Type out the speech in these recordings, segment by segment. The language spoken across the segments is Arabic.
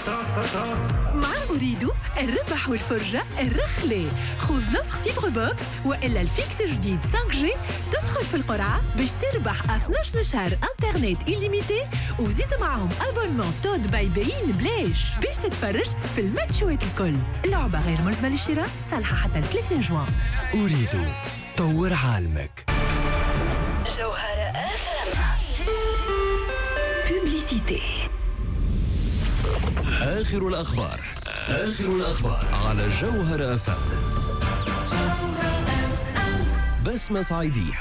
مع أريد الربح والفرجة الرخلة. خذ نفخ فيبر بوكس وإلا الفيكس جديد 5G. تدخل في القرعة باش تربح 12 شهر انترنت إليميتي وزيد معهم أبونمون تود باي بين بلاش باش تتفرج في الماتشوات الكل. اللعبة غير ملزمة للشراء، صالحة حتى 30 جوان. أريد طور عالمك. جوهرة بوبليسيتي. آخر الأخبار على جوهرة FM. بسمة صعيدية.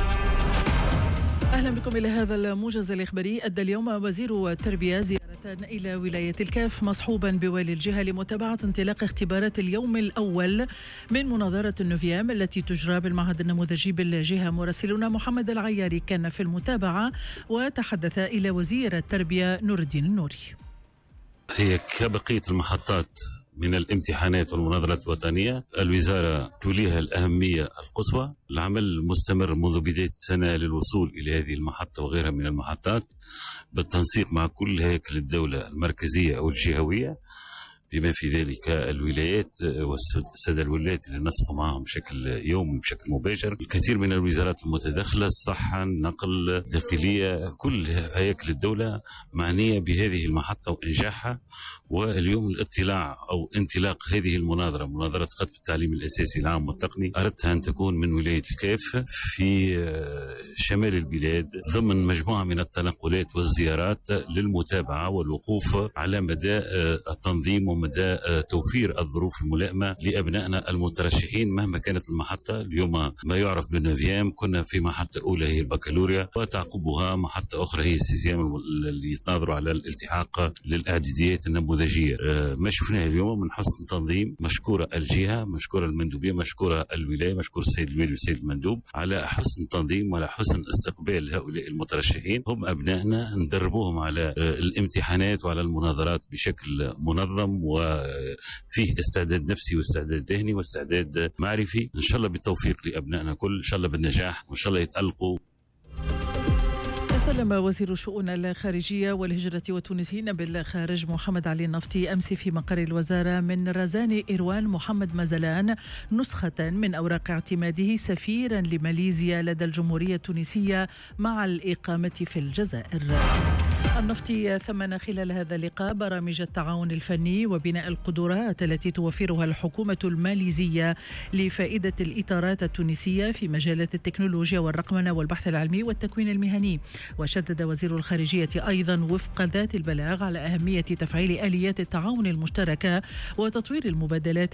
أهلا بكم إلى هذا الموجز الإخباري. أدى اليوم وزير التربية زيارة إلى ولاية الكاف مصحوبا بوالي الجهة لمتابعة انطلاق اختبارات اليوم الأول من مناظرة النوفيام التي تجرى بالمعهد النموذجي بالجهة. مراسلنا محمد العياري كان في المتابعة وتحدث إلى وزير التربية نور الدين النوري. هي كبقية المحطات من الامتحانات والمناظرات الوطنية، الوزارة توليها الأهمية القصوى. العمل مستمر منذ بداية السنة للوصول إلى هذه المحطة وغيرها من المحطات بالتنسيق مع كل هياكل الدولة المركزية أو الجهوية، بما في ذلك الولايات والسادة الولايات اللي نسقوا معهم بشكل يومي بشكل مباشر. الكثير من الوزارات المتداخلة، الصحة، النقل، الداخلية، كل هياكل الدولة معنية بهذه المحطة وإنجاحها. واليوم الاطلاع أو انطلاق هذه المناظرة، مناظرة ختم التعليم الأساسي العام والتقني، أردتها أن تكون من ولاية الكاف في شمال البلاد ضمن مجموعة من التنقلات والزيارات للمتابعة والوقوف على مدى التنظيم ومدى توفير الظروف الملائمة لأبنائنا المترشحين مهما كانت المحطة. اليوم ما يعرف بالنوفيام، كنا في محطة أولى هي البكالوريا وتعقبها محطة أخرى هي السيزيام اللي يتناظروا على الالتحاق للإعداديات النموذجية. ما شفناه اليوم من حسن تنظيم، مشكورة الجهة، مشكورة المندوبية، مشكورة الولاية، مشكور السيد الوالي والسيد المندوب على حسن تنظيم وعلى حسن استقبال هؤلاء المترشحين. هم أبنائنا، ندربوهم على الامتحانات وعلى المناظرات بشكل منظم وفيه استعداد نفسي واستعداد ذهني واستعداد معرفي. إن شاء الله بالتوفيق لأبنائنا كل، إن شاء الله بالنجاح، وإن شاء الله يتألقوا. تسلم وزير الشؤون الخارجية والهجرة والتونسيين بالخارج محمد علي النفطي أمس في مقر الوزارة من رزان إروان محمد مزلان نسخة من أوراق اعتماده سفيرا لماليزيا لدى الجمهورية التونسية مع الإقامة في الجزائر. النفطي ثمن خلال هذا اللقاء برامج التعاون الفني وبناء القدرات التي توفرها الحكومة الماليزية لفائدة الإطارات التونسية في مجالات التكنولوجيا والرقمنة والبحث العلمي والتكوين المهني. وشدد وزير الخارجية أيضا وفق ذات البلاغ على أهمية تفعيل آليات التعاون المشتركة وتطوير المبادلات